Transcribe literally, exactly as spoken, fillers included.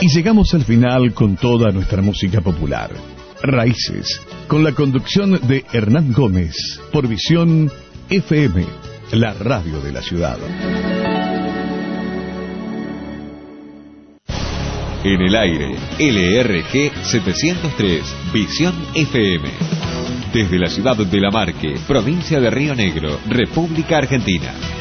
Y llegamos al final con toda nuestra música popular. Raíces, con la conducción de Hernán Gómez, por Visión F M, la radio de la ciudad. En el aire, L R G setecientos tres, Visión F M. Desde la ciudad de La Marque, provincia de Río Negro, República Argentina.